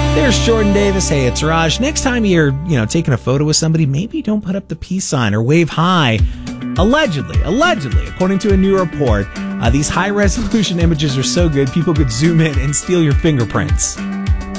There's Jordan Davis. Hey, it's Raj. Next time you're, taking a photo with somebody, maybe don't put up the peace sign or wave hi. Allegedly, according to a new report, these high-resolution images are so good, people could zoom in and steal your fingerprints.